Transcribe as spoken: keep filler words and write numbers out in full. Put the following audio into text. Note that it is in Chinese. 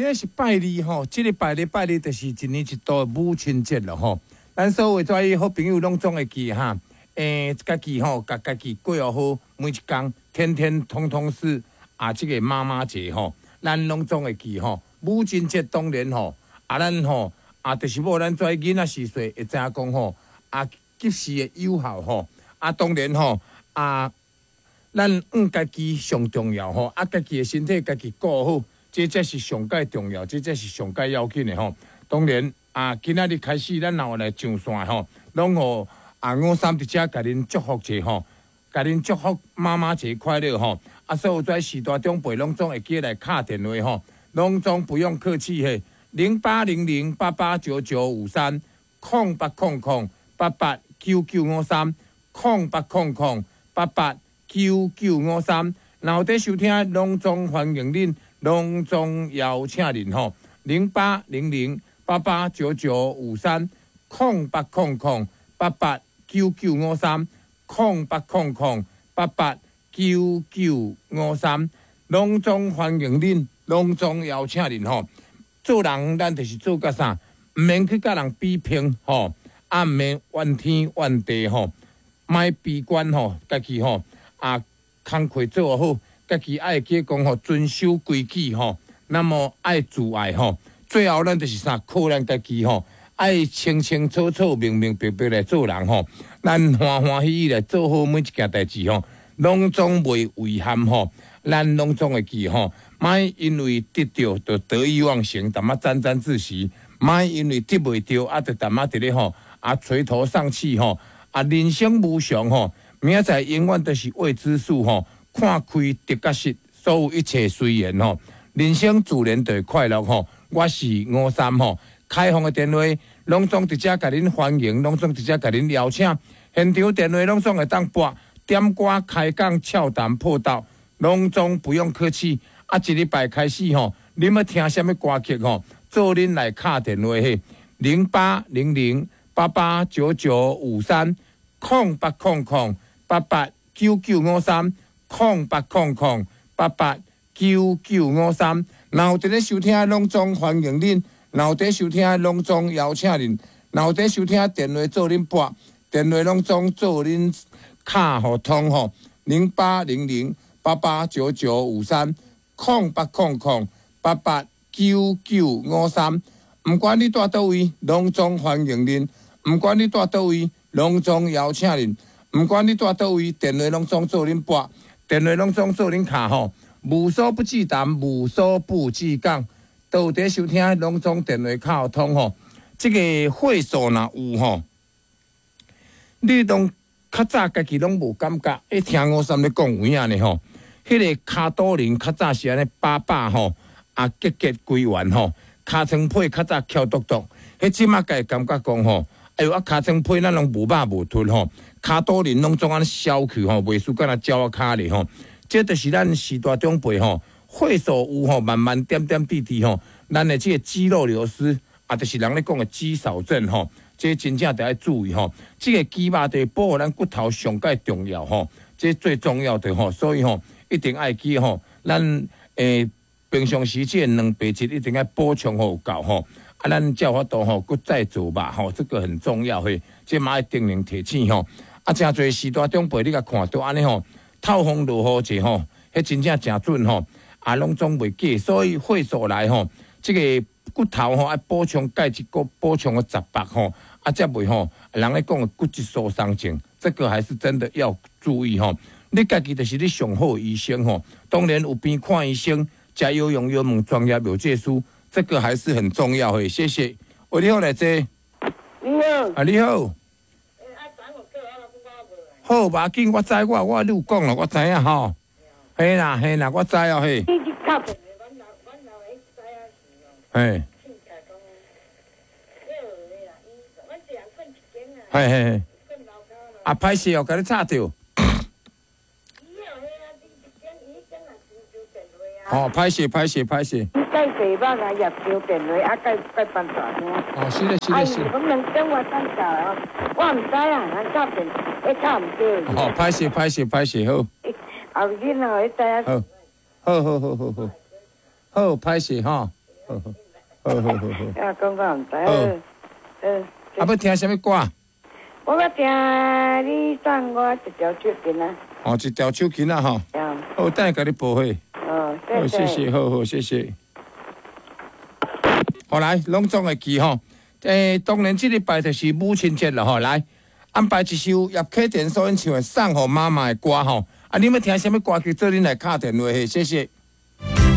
今日是拜二吼，即、这个拜日拜日就是一年一度母亲节了吼。咱所有在意好朋友拢总会记哈，诶、欸，家己吼，甲家己过好每一天，天天通通是啊，即、这个妈妈节吼，咱拢总会记吼。母亲节当然吼，啊，咱吼啊，就是无咱在囡仔时岁会知影讲吼，啊，及时的友好吼，啊，当然吼啊，咱嗯家己上重要吼，啊，家己的身体家己顾好。这才是上界重要，这才是上界要紧的吼。当然啊，今仔日开始，咱也来上线吼，拢互啊五三伫遮甲恁祝福者吼，甲恁祝福妈妈节快乐吼。啊，所有在时代长辈拢总会记来敲电话吼，拢总不用客气嘿，零八零零八八九九五三，空八空空八八九九五三，空八空空八八九九五三。然后在收听，拢总欢迎恁。隆重邀请您吼，零八零零八八九九五三，空八空空八八九九五三，空八空空八八九九五三，隆重欢迎您，隆重邀请您吼。做人咱就是做甲啥，毋免去甲人比拼吼，啊毋免怨天怨地吼，莫悲观吼，家己吼啊工课做好。家己爱记讲吼，遵守规矩吼，那么爱自爱吼，最后咱就是啥，靠咱家己吼，爱清清楚楚、明明白白来做人吼，咱欢欢喜喜来做好每一件代志吼，拢总袂遗憾吼，咱拢总会记吼，莫因为得到就得意忘形，淡仔沾沾自喜，莫因为得袂到啊，就淡仔伫咧吼啊垂头丧气吼，啊人生无常吼，明仔载永远都是未知数吼。看开得甲失，所有一切随缘吼，人生自然就会快乐吼。我是五三吼，开放的电话，拢总直接甲恁欢迎，拢总直接甲恁邀请。现场电话拢总会当拨，点歌开讲俏谈破道，拢总不用客气。啊，一礼拜开始吼，恁要听什么歌曲吼，做恁来敲电话嘿，零八零零八八九九五三，空八空空八八九九五三。空八空空八八九九五三，然后伫咧收听拢总欢迎恁，然后伫收听拢总邀请恁，然后伫收听电话做恁拨，电话拢总做恁卡互通吼，零八零零八八九九五三，空八空空八八九九五三，毋管你住倒位，拢总欢迎恁，毋管你住倒位，拢总邀请恁，毋管你住倒位，电话拢总做恁拨。电话拢总做恁卡吼，无所不忌谈，无所不忌讲，到底收听拢总电话卡通吼。这个会所若有吼，你拢较早家己拢无感觉，一听我三咧讲有影呢吼。迄、那个卡多林较早是安尼把把吼，啊结结归圆吼，尻川皮较早翘嘟嘟，迄即马个感觉讲吼，哎呦啊尻川皮咱拢无肉无吞吼。卡多林拢总安消去吼，袂输敢若鸟啊卡咧吼。这就是咱时代长辈吼，会所有吼，慢慢点点滴滴吼，咱的这个肌肉流失啊，就是人咧讲的肌少症吼，这真正得要注意吼。这个肌肉对保护咱骨头上界重要吼，这最重要的吼，所以吼一定爱记吼，咱诶平常时这两白质一定要补充好够吼。啊，咱叫法度吼，搁再做吧吼，这个很重要嘿，这嘛要定定提醒吼。啊，真侪时代长辈你甲看到安尼吼，透风落雨者吼，迄真正诚准吼，啊，拢总袂记。所以会所来吼，这个骨头吼要补充钙质，搁补充个杂白吼，啊，才袂吼人咧讲的骨质疏松症，这个还是真的要注意吼。你家己就是你上好的医生吼，当然有边看医生，加油用药问专业有证书，这个还是很重要的。谢谢。喂，你好，来这。 你好。 啊，你好。好吧，紧我知我我你有讲了，我知影吼。嘿啦嘿啦，我知哦嘿。嘿。嘿嘿嘿。啊，歹势哦，甲你插着。哦，歹势歹势歹势。 该地方啊，入少電話，啊該該辦啥先？ 哦，是的，是的，是。 咁能等我等下啊？我唔知啊，人插電，一插唔到。 哦，歹勢歹勢歹勢好。 後日啊，一知啊。 好，好好好好好，好歹勢吼。 好好好好好。 啊，讲我唔知。 好。 呃。 啊，要听什么歌？ 我要听你送我一条手巾啊。 哦，一条手巾啊，吼。 嗯。 好，等下甲你报货。 哦， 好，谢谢，好好，谢谢。好来，隆重的记吼。诶，当然这礼拜就是母亲节了吼，来安排一首叶启田所演唱的《送给妈妈的歌》吼。啊，你要听什么歌？去做恁来敲电话，谢谢。